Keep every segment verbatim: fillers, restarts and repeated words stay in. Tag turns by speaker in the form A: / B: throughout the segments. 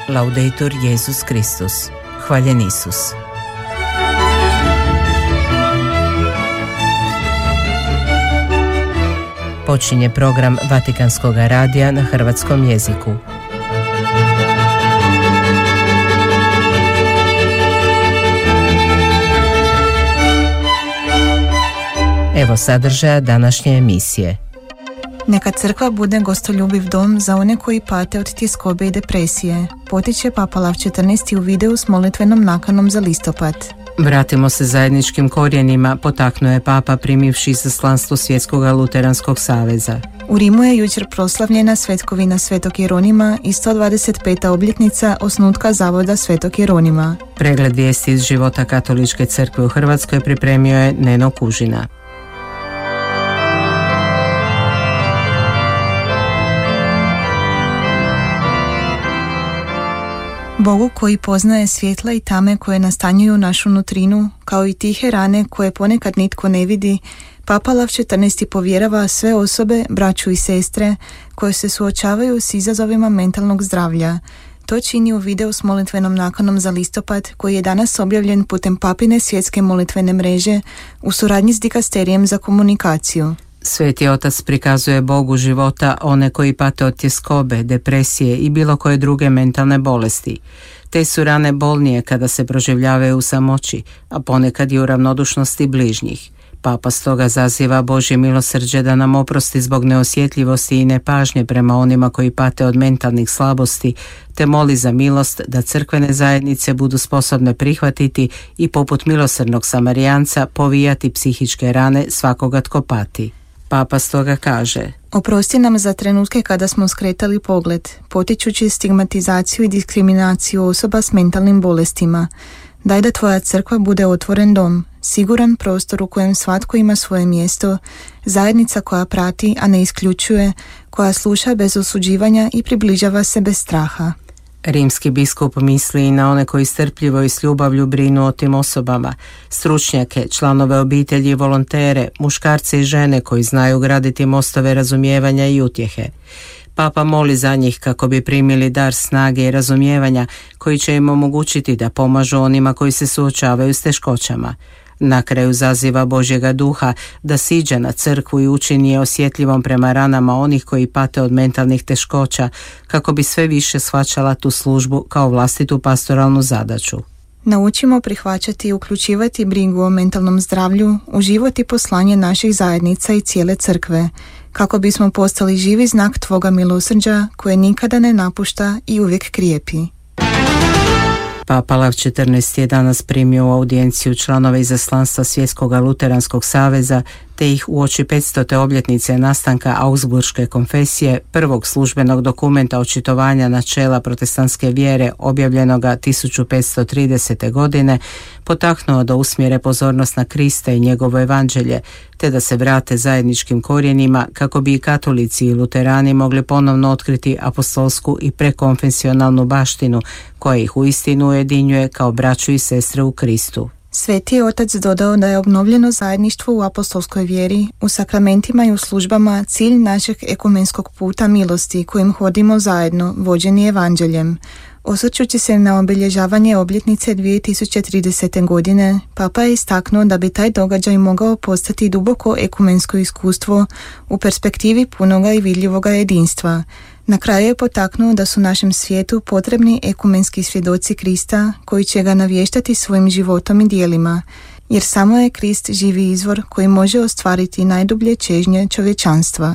A: Laudetur Jesus Kristus. Hvaljen Isus. Počinje program Vatikanskog radija na hrvatskom jeziku. Evo sadržaja današnje emisije.
B: Neka crkva bude gostoljubiv dom za one koji pate od tjeskobe i depresije, potiče Papa Lav četrnaesti u videu s molitvenom nakanom za listopad.
A: Vratimo se zajedničkim korijenima, potaknuo je Papa primivši izaslanstvo Svjetskog luteranskog saveza.
B: U Rimu je jučer proslavljena svetkovina Svetog Jeronima i sto dvadeset peta obljetnica osnutka Zavoda Svetog Jeronima.
A: Pregled vijesti iz života Katoličke crkve u Hrvatskoj pripremio je Neno Kužina.
B: Bogu koji poznaje svjetla i tame koje nastanjuju našu nutrinu, kao i tihe rane koje ponekad nitko ne vidi, Papa Lav četrnaesti povjerava sve osobe, braću i sestre, koje se suočavaju s izazovima mentalnog zdravlja. To čini u videu s molitvenom nakanom za listopad, koji je danas objavljen putem Papine svjetske molitvene mreže u suradnji s Dikasterijem za komunikaciju.
A: Sveti Otac prikazuje Bogu života one koji pate od tjeskobe, depresije i bilo koje druge mentalne bolesti. Te su rane bolnije kada se proživljavaju u samoći, a ponekad i u ravnodušnosti bližnjih. Papa stoga zaziva Božje milosrđe da nam oprosti zbog neosjetljivosti i nepažnje prema onima koji pate od mentalnih slabosti, te moli za milost da crkvene zajednice budu sposobne prihvatiti i poput milosrdnog Samarijanca povijati psihičke rane svakoga tko pati. Papa stoga kaže:
B: Oprosti nam za trenutke kada smo skretali pogled, potičući stigmatizaciju i diskriminaciju osoba s mentalnim bolestima. Daj da tvoja crkva bude otvoren dom, siguran prostor u kojem svatko ima svoje mjesto, zajednica koja prati, a ne isključuje, koja sluša bez osuđivanja i približava se bez straha.
A: Rimski biskup misli i na one koji strpljivo i s ljubavlju brinu o tim osobama, stručnjake, članove obitelji i volontere, muškarce i žene koji znaju graditi mostove razumijevanja i utjehe. Papa moli za njih kako bi primili dar snage i razumijevanja koji će im omogućiti da pomažu onima koji se suočavaju s teškoćama. Na kraju zaziva Božjega duha da siđe na crkvu i učini je osjetljivom prema ranama onih koji pate od mentalnih teškoća, kako bi sve više shvaćala tu službu kao vlastitu pastoralnu zadaću.
B: Naučimo prihvaćati i uključivati brigu o mentalnom zdravlju u život i poslanje naših zajednica i cijele crkve, kako bismo postali živi znak Tvoga milosrđa koje nikada ne napušta i uvijek krijepi.
A: Papa Lav četrnaesti je danas primio u audijenciju članove izaslanstva Svjetskog luteranskog saveza, te ih uoči petstote obljetnice nastanka Augsburške konfesije, prvog službenog dokumenta očitovanja načela protestantske vjere objavljenoga tisuću petsto tridesete. godine, potaknuo da usmjere pozornost na Krista i njegovo evanđelje, te da se vrate zajedničkim korijenima kako bi i katolici i luterani mogli ponovno otkriti apostolsku i prekonfesionalnu baštinu koja ih uistinu ujedinjuje kao braću i sestre u Kristu.
B: Sveti je Otac dodao da je obnovljeno zajedništvo u apostolskoj vjeri, u sakramentima i u službama cilj našeg ekumenskog puta milosti kojim hodimo zajedno, vođeni evanđeljem. Osvrćući se na obilježavanje obljetnice dvije tisuće tridesete. godine, Papa je istaknuo da bi taj događaj mogao postati duboko ekumensko iskustvo u perspektivi punoga i vidljivoga jedinstva. Na kraju je potaknuo da su našem svijetu potrebni ekumenski svjedoci Krista koji će ga navještati svojim životom i djelima, jer samo je Krist živi izvor koji može ostvariti najdublje čežnje čovječanstva.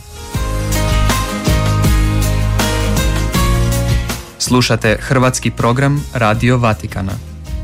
C: Slušate hrvatski program Radio Vatikana.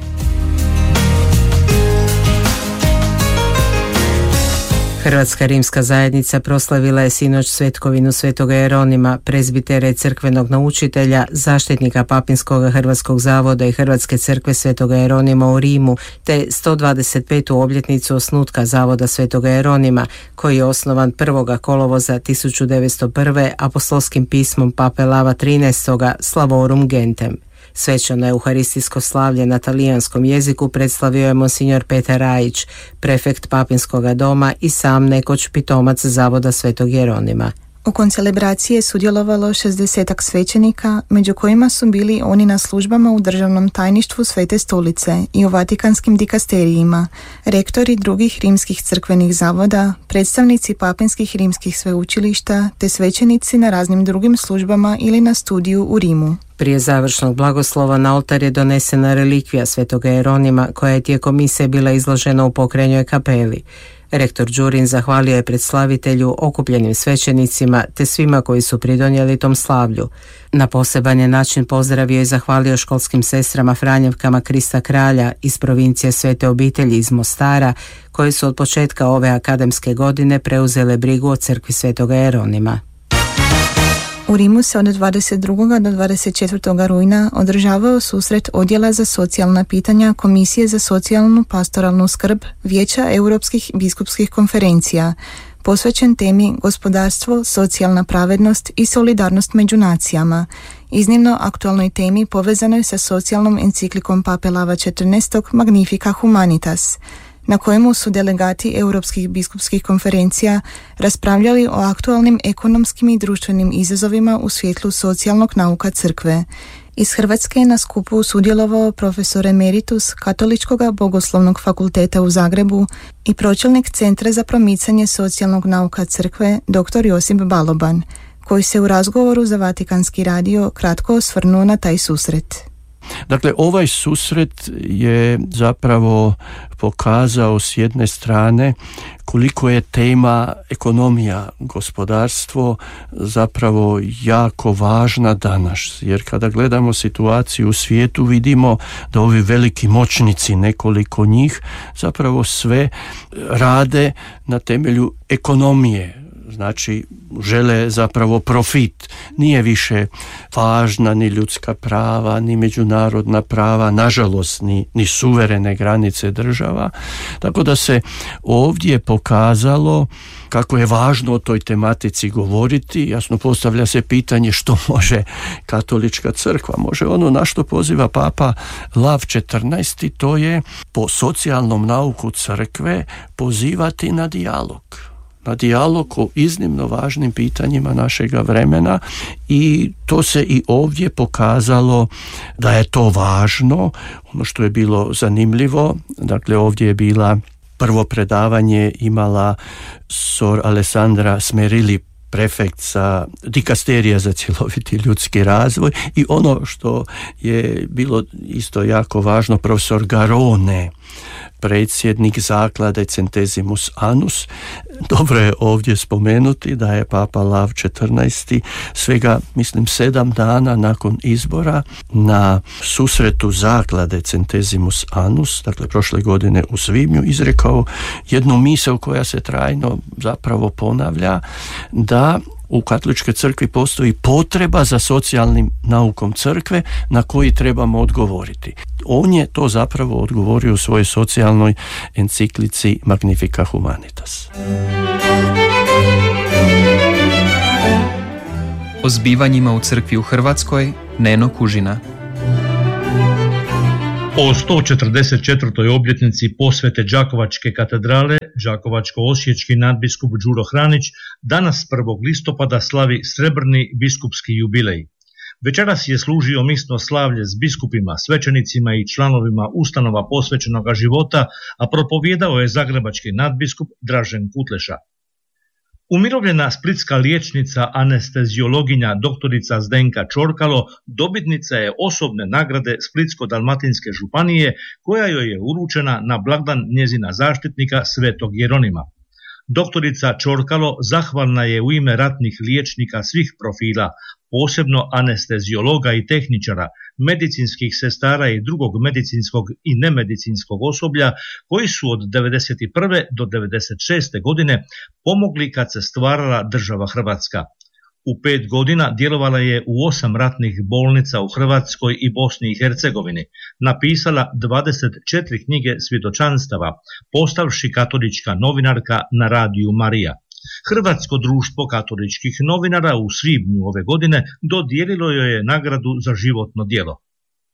A: Hrvatska rimska zajednica proslavila je sinoć svetkovinu Svetoga Jeronima, prezbitera i crkvenog naučitelja, zaštitnika Papinskog hrvatskog zavoda i Hrvatske crkve Svetoga Jeronima u Rimu, te sto dvadeset petu obljetnicu osnutka Zavoda Svetoga Jeronima, koji je osnovan prvog kolovoza tisuću devetsto prve. apostolskim pismom Pape Lava trinaestog. Slavorum Gentem. Svečano euharistijsko slavlje na talijanskom jeziku predstavio je monsignor Petar Rajić, prefekt Papinskoga doma i sam nekoć pitomac Zavoda Svetog Jeronima.
B: U koncelebraciji je sudjelovalo šezdesetak svećenika, među kojima su bili oni na službama u državnom tajništvu Svete stolice i u vatikanskim dikasterijima, rektori drugih rimskih crkvenih zavoda, predstavnici papinskih rimskih sveučilišta te svećenici na raznim drugim službama ili na studiju u Rimu.
A: Prije završnog blagoslova na oltar je donesena relikvija svetoga Jeronima koja je tijekom mise bila izložena u pokrenjoj kapeli. Rektor Đurin zahvalio je predslavitelju, okupljenim svećenicima te svima koji su pridonijeli tom slavlju. Na poseban je način pozdravio i zahvalio školskim sestrama Franjevkama Krista Kralja iz provincije Svete obitelji iz Mostara, koje su od početka ove akademske godine preuzele brigu o crkvi svetoga Jeronima.
B: U Rimu se od dvadeset drugog do dvadeset četvrtog rujna održavao susret Odjela za socijalna pitanja Komisije za socijalnu pastoralnu skrb Vijeća Europskih biskupskih konferencija, posvećen temi gospodarstvo, socijalna pravednost i solidarnost među nacijama, iznimno aktualnoj temi povezanoj sa socijalnom enciklikom Pape Lava četrnaestog Magnifica Humanitas, na kojemu su delegati Europskih biskupskih konferencija raspravljali o aktualnim ekonomskim i društvenim izazovima u svjetlu socijalnog nauka crkve. Iz Hrvatske je na skupu sudjelovao profesor emeritus Katoličkog bogoslovnog fakulteta u Zagrebu i pročelnik Centra za promicanje socijalnog nauka crkve dr. Josip Baloban, koji se u razgovoru za Vatikanski radio kratko osvrnuo na taj susret.
D: Dakle, ovaj susret je zapravo pokazao s jedne strane koliko je tema ekonomija, gospodarstvo zapravo jako važna danas. Jer kada gledamo situaciju u svijetu vidimo da ovi veliki moćnici, nekoliko njih, zapravo sve rade na temelju ekonomije. Znači, žele zapravo profit. Nije više važna ni ljudska prava, ni međunarodna prava, nažalost, ni, ni suverene granice država. Tako da se ovdje pokazalo kako je važno o toj tematici govoriti. Jasno, postavlja se pitanje što može katolička crkva. Može ono na što poziva Papa Lav četrnaesti, to je po socijalnom nauku crkve pozivati na dijalog. Na dijalog o iznimno važnim pitanjima našega vremena i to se i ovdje pokazalo da je to važno. Ono što je bilo zanimljivo, dakle ovdje je bila prvo predavanje imala sor Alessandra Smerili, prefekt sa dikasterija za cjeloviti ljudski razvoj, i ono što je bilo isto jako važno, profesor Garone, predsjednik zaklade Centesimus Annus. Dobro je ovdje spomenuti da je Papa Lav četrnaesti svega, mislim, sedam dana nakon izbora na susretu zaklade Centesimus Annus, dakle prošle godine u svibnju, izrekao jednu misao koja se trajno zapravo ponavlja, da u katoličkoj crkvi postoji potreba za socijalnim naukom crkve na koji trebamo odgovoriti. On je to zapravo odgovorio u svojoj socijalnoj enciklici Magnifica Humanitas.
C: O zbivanjima u crkvi u Hrvatskoj Neno Kužina.
E: O sto četrdeset četvrtoj obljetnici posvete Đakovačke katedrale đakovačko-osječki nadbiskup Đuro Hranić danas prvog listopada slavi srebrni biskupski jubilej. Večeras je služio misno slavlje s biskupima, svećenicima i članovima ustanova posvećenoga života, a propovijedao je zagrebački nadbiskup Dražen Kutleša. Umirovljena splitska liječnica anesteziologinja doktorica Zdenka Čorkalo dobitnica je osobne nagrade Splitsko-dalmatinske županije koja joj je uručena na blagdan njezina zaštitnika Svetog Jeronima. Doktorica Čorkalo zahvalna je u ime ratnih liječnika svih profila, posebno anesteziologa i tehničara, medicinskih sestara i drugog medicinskog i nemedicinskog osoblja koji su od devedeset prve do devedeset šeste godine pomogli kad se stvarala država Hrvatska. U pet godina djelovala je u osam ratnih bolnica u Hrvatskoj i Bosni i Hercegovini, napisala dvadeset četiri knjige svjedočanstava, postavši katolička novinarka na radiju Marija. Hrvatsko društvo katoličkih novinara u svibnju ove godine dodijelilo joj je nagradu za životno djelo.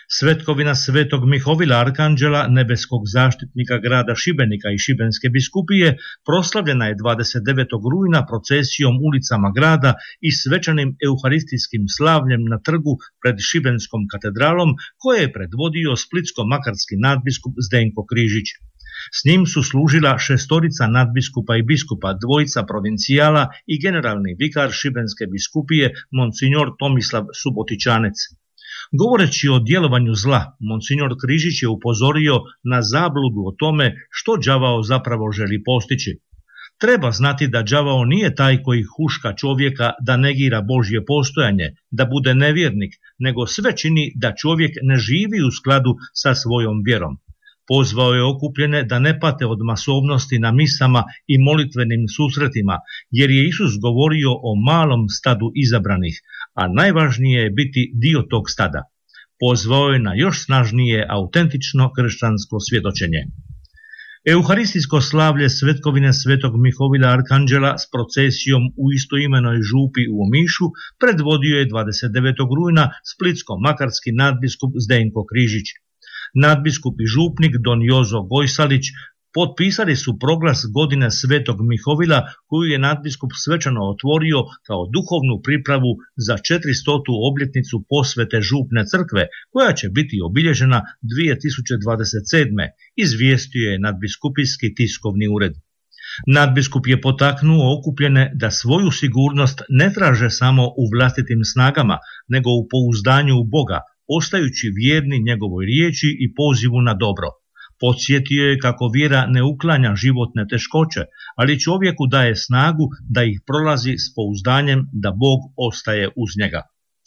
E: Svetkovina Svetog Mihovila Arkanđela, nebeskog zaštitnika grada Šibenika i Šibenske biskupije, proslavljena je dvadeset devetog rujna procesijom ulicama grada i svečanim euharistijskim slavljem na trgu pred Šibenskom katedralom, koje je predvodio splitsko-makarski nadbiskup Zdenko Križić. S njim su služila šestorica nadbiskupa i biskupa, dvojica provincijala i generalni vikar Šibenske biskupije, monsignor Tomislav Subotičanec. Govoreći o djelovanju zla, monsignor Križić je upozorio na zabludu o tome što đavao zapravo želi postići. Treba znati da đavao nije taj koji huška čovjeka da negira Božje postojanje, da bude nevjernik, nego sve čini da čovjek ne živi u skladu sa svojom vjerom. Pozvao je okupljene da ne pate od masovnosti na misama i molitvenim susretima, jer je Isus govorio o malom stadu izabranih, a najvažnije je biti dio tog stada. Pozvao je na još snažnije autentično kršćansko svjedočenje. Euharistijsko slavlje Svetkovine Svetog Mihovila Arkanđela s procesijom u istoimenoj župi u Omišu predvodio je dvadeset devetog rujna splitsko-makarski nadbiskup Zdenko Križić. Nadbiskup i župnik don Jozo Gojsalić potpisali su proglas godine Svetog Mihovila, koju je nadbiskup svečano otvorio kao duhovnu pripravu za četiristotu obljetnicu posvete župne crkve, koja će biti obilježena dvije tisuće dvadeset sedme. Izvijestio je nadbiskupijski tiskovni ured. Nadbiskup je potaknuo okupljene da svoju sigurnost ne traže samo u vlastitim snagama, nego u pouzdanju u Boga, ostajući vjerni njegovoj riječi i pozivu na dobro. Podsjetio je kako vjera ne uklanja životne teškoće, ali čovjeku daje snagu da ih prolazi s pouzdanjem da Bog ostaje uz njega.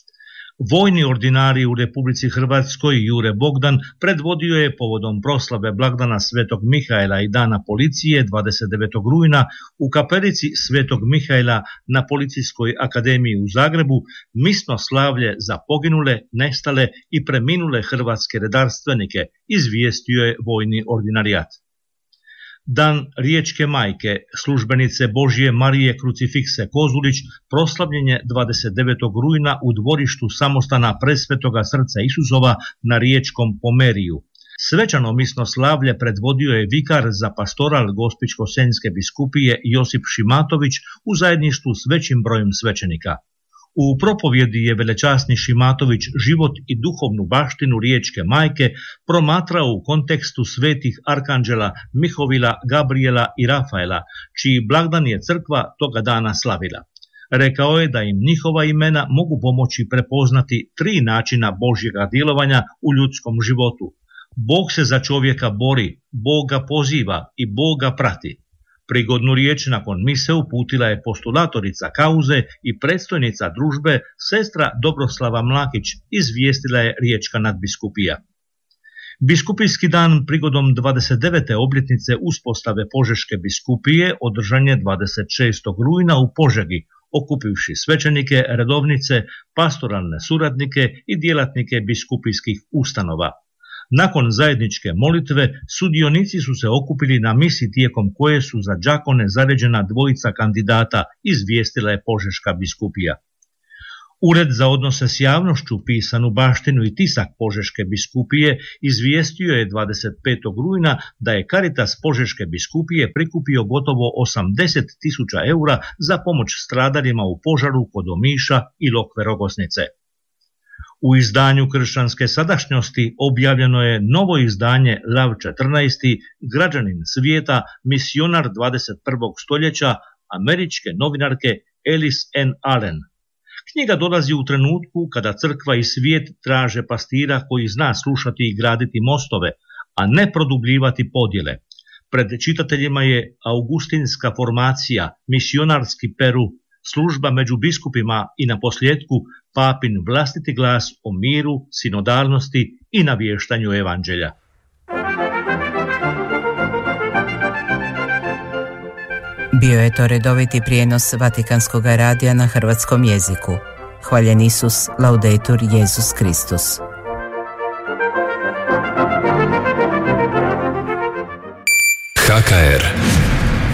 E: Vojni ordinari u Republici Hrvatskoj Jure Bogdan predvodio je povodom proslave blagdana Svetog Mihaela i dana policije dvadeset devetog rujna u kapelici Svetog Mihaela na Policijskoj akademiji u Zagrebu misno slavlje za poginule, nestale i preminule hrvatske redarstvenike, izvijestio je vojni ordinarijat. Dan Riječke majke, službenice Božje Marije Krucifikse Kozulić, proslavljen je dvadeset devetog rujna u dvorištu samostana Presvetoga srca Isusova na Riječkom Pomeriju. Svečano misno slavlje predvodio je vikar za pastoral Gospićko-senjske biskupije Josip Šimatović u zajedništvu s većim brojem svećenika. U propovjedi je velečasni Šimatović život i duhovnu baštinu Riječke majke promatrao u kontekstu svetih arkanđela Mihovila, Gabriela i Rafaela, čiji blagdan je crkva toga dana slavila. Rekao je da im njihova imena mogu pomoći prepoznati tri načina Božjega djelovanja u ljudskom životu. Bog se za čovjeka bori, Bog ga poziva i Bog ga prati. Prigodnu riječ nakon mise uputila je postulatorica kauze i predstojnica družbe sestra Dobroslava Mlakić, izvijestila je riječka nadbiskupija. Biskupijski dan prigodom dvadeset devete obljetnice uspostave Požeške biskupije održan je dvadeset šestog rujna u Požegi, okupivši svećenike, redovnice, pastoralne suradnike i djelatnike biskupijskih ustanova. Nakon zajedničke molitve, sudionici su se okupili na misi tijekom koje su za đakone zaređena dvojica kandidata, izvijestila je Požeška biskupija. Ured za odnose s javnošću, pisanu baštinu i tisak Požeške biskupije izvijestio je dvadeset petog rujna da je Caritas Požeške biskupije prikupio gotovo osamdeset tisuća eura za pomoć stradalima u požaru kod Omiša i Lokve Rogoznice. U izdanju Kršćanske sadašnjosti objavljeno je novo izdanje Lav četrnaest. Građanin svijeta, misionar dvadeset prvog stoljeća, američke novinarke Alice N. Allen. Knjiga dolazi u trenutku kada crkva i svijet traže pastira koji zna slušati i graditi mostove, a ne produbljivati podjele. Pred čitateljima je augustinska formacija, misionarski Peru, služba među biskupima i na posljedku papin vlastiti glas o miru, sinodalnosti i navještanju evanđelja.
A: Bio je to redoviti prijenos Vatikanskog radija na hrvatskom jeziku. Hvaljen Isus, laudetur Jesus Kristus.
F: H K R